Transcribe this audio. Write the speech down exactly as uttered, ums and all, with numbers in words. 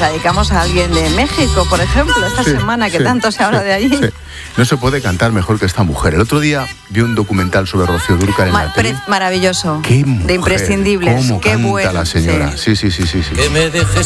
la dedicamos a alguien de México, por ejemplo, esta sí, semana que sí, tanto se habla sí, de allí. Sí. No se puede cantar mejor que esta mujer. El otro día vi un documental sobre Rocío Dúrcal en Ma- la tele. Maravilloso. Qué mujer, de imprescindibles. cómo Qué canta bueno. la señora. Sí. Sí, sí, sí, sí, sí. Que me dejes